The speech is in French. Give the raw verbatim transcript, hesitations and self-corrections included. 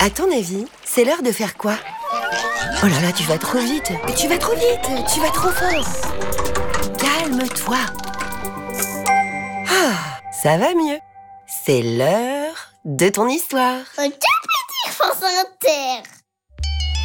À ton avis, c'est l'heure de faire quoi? Oh là là, tu vas trop vite. Tu vas trop vite, tu vas trop fort. Calme-toi. Ah, ça va mieux. C'est l'heure de ton histoire. Un petit France Inter.